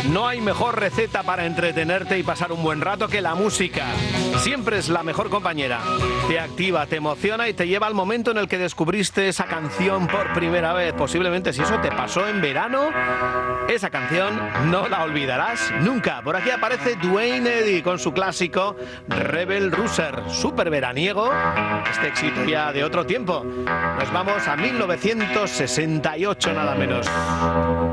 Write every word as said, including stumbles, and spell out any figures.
No hay mejor receta para entretenerte y pasar un buen rato que la música. Siempre es la mejor compañera. Te activa, te emociona y te lleva al momento en el que descubriste esa canción por primera vez. Posiblemente si eso te pasó en verano, esa canción no la olvidarás nunca. Por aquí aparece Duane Eddy con su clásico Rebel Rouser, súper veraniego, este éxito ya de otro tiempo. Nos vamos a mil novecientos sesenta y ocho nada menos.